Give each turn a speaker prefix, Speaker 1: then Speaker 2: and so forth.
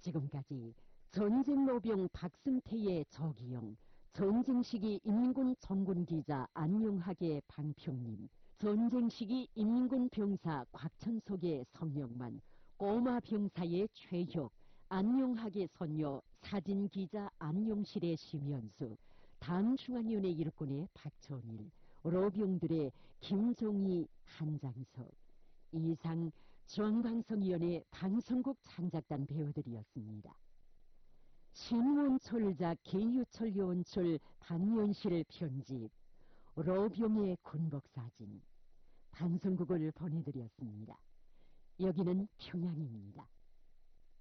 Speaker 1: 지금까지 전쟁노병 박승태의 저기영, 전쟁시기 인민군 정군기자 안용학의 방평님, 전쟁시기 인민군 병사 곽천석의 성명만, 꼬마 병사의 최혁, 안용학의 선녀 사진기자 안용실의 심연수, 당중앙위원회 일꾼의 박천일, 로병들의 김종희, 한장석, 이상 중앙방송위원회 방송국 창작단 배우들이었습니다. 신원철작 계유철 요원철 박연실 편집, 로병의 군복사진, 방송국을 보내드렸습니다. 여기는 평양입니다.